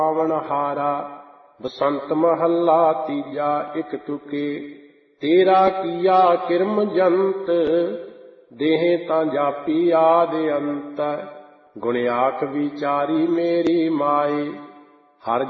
ਪਾਵਨ ਹਾਰਾ। ਬਸੰਤ ਮਹੱਲਾ ਤੀਜਾ। ਇਕ ਤੁਕੇ ਤੇਰਾ ਕੀਆ ਕਿਰਮ ਜੰਤ, ਦੇਹ ਤਾਂ ਜਾਪੀ ਆਦ ਅੰਤ। ਗੁਣ ਆਖ ਵਿਚਾਰੀ ਮੇਰੀ ਮਾਏ, ਹਰ